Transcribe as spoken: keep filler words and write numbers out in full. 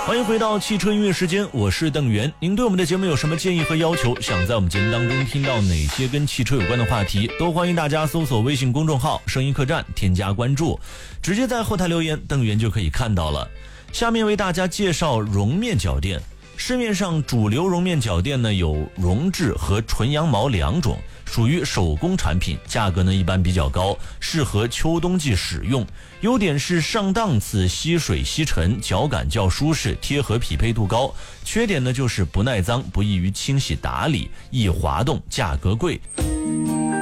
欢迎回到汽车音乐时间，我是邓源。您对我们的节目有什么建议和要求？想在我们节目当中听到哪些跟汽车有关的话题，都欢迎大家搜索微信公众号声音客栈，添加关注，直接在后台留言，邓源就可以看到了。下面为大家介绍绒面脚垫。市面上主流绒面脚垫呢有绒质和纯羊毛两种，属于手工产品，价格呢一般比较高，适合秋冬季使用。优点是上档次，吸水吸尘，脚感较舒适，贴合匹配度高。缺点呢就是不耐脏，不易于清洗打理，易滑动，价格贵。